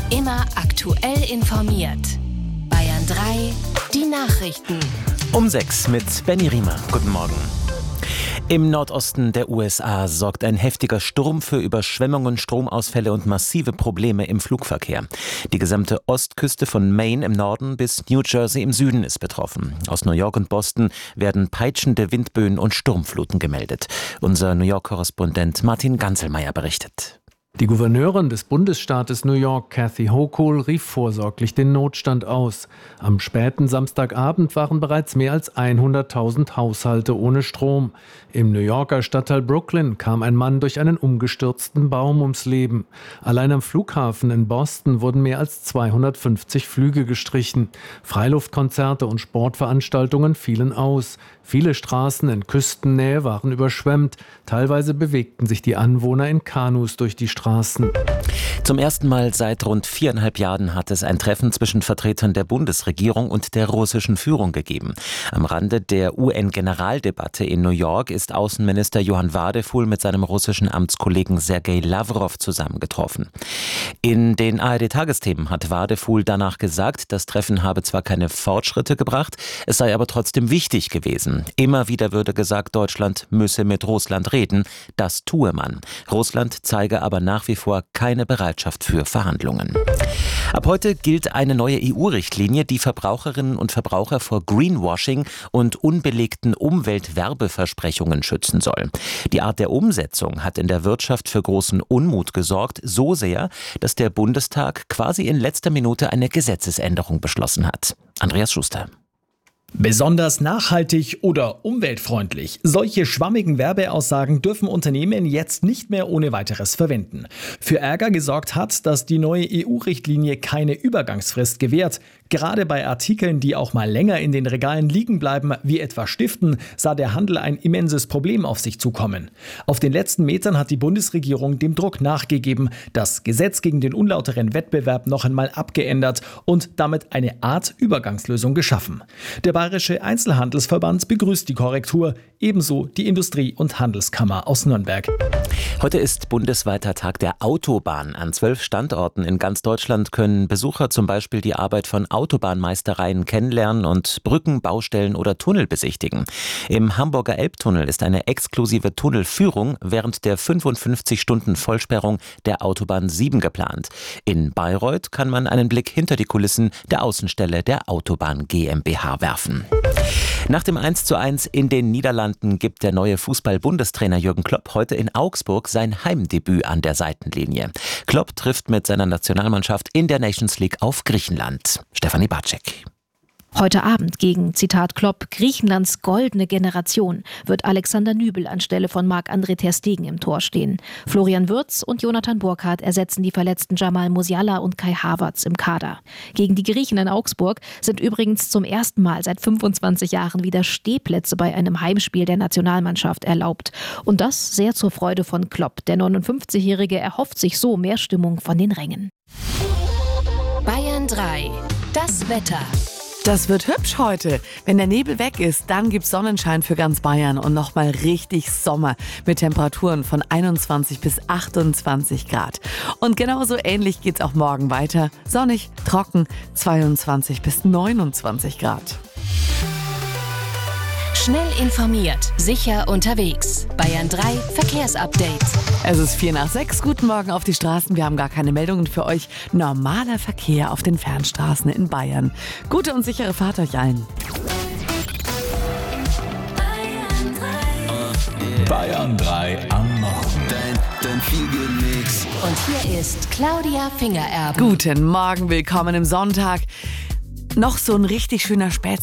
Immer aktuell informiert. Bayern 3, die Nachrichten. Um 6 mit Benny Riemer. Guten Morgen. Im Nordosten der USA sorgt ein heftiger Sturm für Überschwemmungen, Stromausfälle und massive Probleme im Flugverkehr. Die gesamte Ostküste von Maine im Norden bis New Jersey im Süden ist betroffen. Aus New York und Boston werden peitschende Windböen und Sturmfluten gemeldet. Unser New York-Korrespondent Martin Ganzelmeier berichtet. Die Gouverneurin des Bundesstaates New York, Kathy Hochul, rief vorsorglich den Notstand aus. Am späten Samstagabend waren bereits mehr als 100.000 Haushalte ohne Strom. Im New Yorker Stadtteil Brooklyn kam ein Mann durch einen umgestürzten Baum ums Leben. Allein am Flughafen in Boston wurden mehr als 250 Flüge gestrichen. Freiluftkonzerte und Sportveranstaltungen fielen aus. Viele Straßen in Küstennähe waren überschwemmt. Teilweise bewegten sich die Anwohner in Kanus durch die Straßen. Zum ersten Mal seit rund 4,5 Jahren hat es ein Treffen zwischen Vertretern der Bundesregierung und der russischen Führung gegeben. Am Rande der UN-Generaldebatte in New York ist Außenminister Johann Wadefuhl mit seinem russischen Amtskollegen Sergei Lawrow zusammengetroffen. In den ARD-Tagesthemen hat Wadefuhl danach gesagt, das Treffen habe zwar keine Fortschritte gebracht, es sei aber trotzdem wichtig gewesen. Immer wieder würde gesagt, Deutschland müsse mit Russland reden. Das tue man. Russland zeige aber nach wie vor keine Bereitschaft für Verhandlungen. Ab heute gilt eine neue EU-Richtlinie, die Verbraucherinnen und Verbraucher vor Greenwashing und unbelegten Umweltwerbeversprechungen schützen soll. Die Art der Umsetzung hat in der Wirtschaft für großen Unmut gesorgt, so sehr, dass der Bundestag quasi in letzter Minute eine Gesetzesänderung beschlossen hat. Andreas Schuster. Besonders nachhaltig oder umweltfreundlich. Solche schwammigen Werbeaussagen dürfen Unternehmen jetzt nicht mehr ohne weiteres verwenden. Für Ärger gesorgt hat, dass die neue EU-Richtlinie keine Übergangsfrist gewährt. Gerade bei Artikeln, die auch mal länger in den Regalen liegen bleiben, wie etwa Stiften, sah der Handel ein immenses Problem auf sich zukommen. Auf den letzten Metern hat die Bundesregierung dem Druck nachgegeben, das Gesetz gegen den unlauteren Wettbewerb noch einmal abgeändert und damit eine Art Übergangslösung geschaffen. Der Bayerische Einzelhandelsverband begrüßt die Korrektur, ebenso die Industrie- und Handelskammer aus Nürnberg. Heute ist bundesweiter Tag der Autobahn. An 12 Standorten in ganz Deutschland können Besucher zum Beispiel die Arbeit von Autobahnmeistereien kennenlernen und Brücken, Baustellen oder Tunnel besichtigen. Im Hamburger Elbtunnel ist eine exklusive Tunnelführung während der 55-Stunden-Vollsperrung der Autobahn 7 geplant. In Bayreuth kann man einen Blick hinter die Kulissen der Außenstelle der Autobahn GmbH werfen. Nach dem 1:1 in den Niederlanden gibt der neue Fußball-Bundestrainer Jürgen Klopp heute in Augsburg sein Heimdebüt an der Seitenlinie. Klopp trifft mit seiner Nationalmannschaft in der Nations League auf Griechenland. Stefanie Bartschek. Heute Abend gegen, Zitat Klopp, Griechenlands goldene Generation wird Alexander Nübel anstelle von Marc-André ter Stegen im Tor stehen. Florian Wirtz und Jonathan Burkhardt ersetzen die verletzten Jamal Musiala und Kai Havertz im Kader. Gegen die Griechen in Augsburg sind übrigens zum ersten Mal seit 25 Jahren wieder Stehplätze bei einem Heimspiel der Nationalmannschaft erlaubt. Und das sehr zur Freude von Klopp. Der 59-Jährige erhofft sich so mehr Stimmung von den Rängen. Bayern 3, das Wetter. Das wird hübsch heute. Wenn der Nebel weg ist, dann gibt's Sonnenschein für ganz Bayern und nochmal richtig Sommer mit Temperaturen von 21 bis 28 Grad. Und genauso ähnlich geht's auch morgen weiter. Sonnig, trocken, 22 bis 29 Grad. Schnell informiert, sicher unterwegs. Bayern 3 Verkehrsupdate. Es ist 5:45. Guten Morgen auf die Straßen. Wir haben gar keine Meldungen für euch. Normaler Verkehr auf den Fernstraßen in Bayern. Gute und sichere Fahrt euch allen. Bayern 3 am Morgen. Dein Feel-Good-Mix. Und hier ist Claudia Fingererben. Guten Morgen, willkommen im Sonntag. Noch so ein richtig schöner